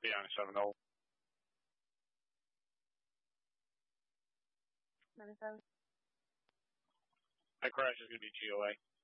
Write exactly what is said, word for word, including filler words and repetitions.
B ninety-seven old. ninety-seven. That crash is going to be G O A.